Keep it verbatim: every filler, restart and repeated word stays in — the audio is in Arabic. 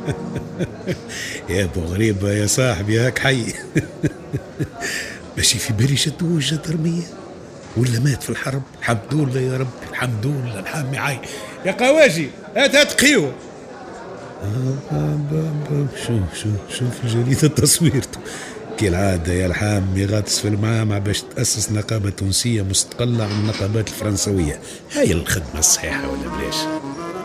يا ابو غريبه يا صاحبي هاك حي. ماشي في بالي شدوه الجدرمية ولا مات في الحرب. الحمد لله يا رب، الحمد لله. الحامي عاي يا قواجي، هات هات قيوه. شوف شوف شوف الجريدة تصويرته كالعادة يا الحامي غاطس في المعامع باش تأسس نقابة تونسية مستقلة عن النقابات الفرنسوية. هاي الخدمة الصحيحة ولا بلاش؟